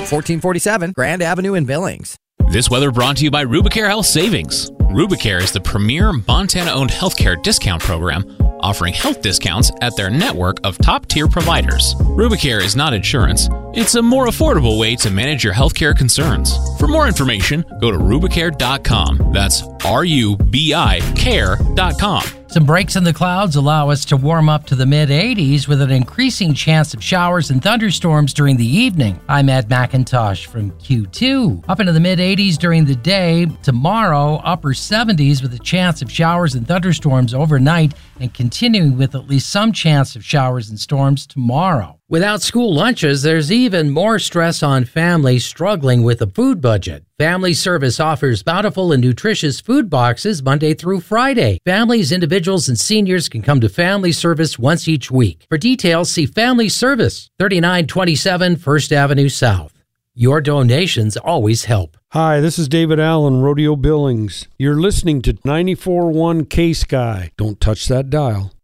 1447 Grand Avenue in Billings. This weather brought to you by Rubicare Health Savings. Rubicare is the premier Montana-owned healthcare discount program, offering health discounts at their network of top-tier providers. Rubicare is not insurance. It's a more affordable way to manage your healthcare concerns. For more information, go to rubicare.com. That's RUBICare.com. Some breaks in the clouds allow us to warm up to the mid-80s with an increasing chance of showers and thunderstorms during the evening. I'm Ed McIntosh from Q2. Up into the mid-80s during the day. Tomorrow, upper 70s with a chance of showers and thunderstorms overnight, and continuing with at least some chance of showers and storms tomorrow. Without school lunches, there's even more stress on families struggling with a food budget. Family Service offers bountiful and nutritious food boxes Monday through Friday. Families, individuals, and seniors can come to Family Service once each week. For details, see Family Service, 3927 First Avenue South. Your donations always help. Hi, this is David Allen, Rodeo Billings. You're listening to 94.1 K-Sky. Don't touch that dial.